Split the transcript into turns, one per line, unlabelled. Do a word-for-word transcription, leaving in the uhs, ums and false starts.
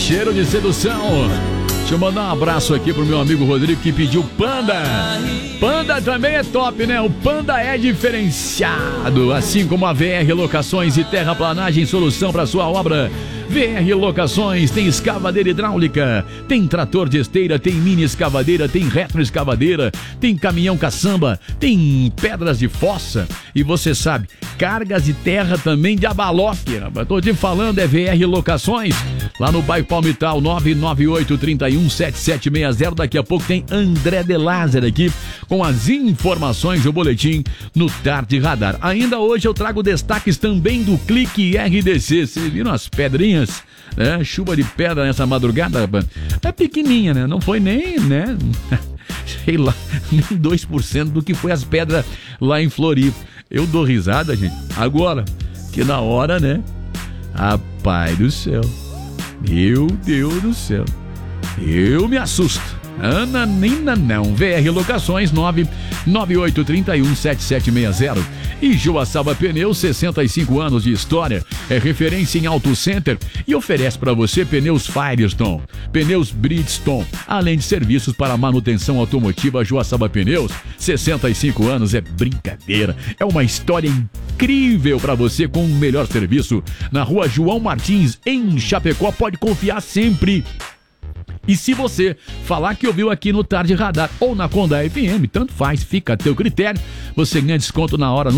Cheiro de sedução. Deixa eu mandar um abraço aqui pro meu amigo Rodrigo que pediu Panda. Panda também é top, né? O Panda é diferenciado, assim como a V R Locações e Terraplanagem, solução para sua obra. V R Locações tem escavadeira hidráulica, tem trator de esteira, tem mini escavadeira, tem retroescavadeira, tem caminhão caçamba, tem pedras de fossa e você sabe, cargas de terra também de abaloque. Rapaz. Tô te falando, é V R Locações, lá no bairro Palmital, nove nove oito, trinta e um, setenta e sete sessenta. Daqui a pouco tem André de Lázaro aqui com as informações do boletim no Tarde Radar. Ainda hoje eu trago destaques também do Clique R D C. Vocês viram as pedrinhas? Né? Chuva de pedra nessa madrugada, é pequenininha, né? Não foi nem, né? Sei lá, nem dois por cento do que foi as pedras lá em Floripa. Eu dou risada, gente. Agora, que na hora, né? Rapaz do céu. Meu Deus do céu. Eu me assusto. Ana Nina não. V R Locações nove nove oito, trinta e um, setenta e sete sessenta. E Joaçaba Pneus, sessenta e cinco anos de história, é referência em Auto Center e oferece para você pneus Firestone, pneus Bridgestone, além de serviços para manutenção automotiva. Joaçaba Pneus, sessenta e cinco anos, é brincadeira. É uma história incrível para você com o melhor serviço. Na rua João Martins, em Chapecó, pode confiar sempre. E se você falar que ouviu aqui no Tarde Radar ou na Conda F M, tanto faz, fica a teu critério, você ganha desconto na hora no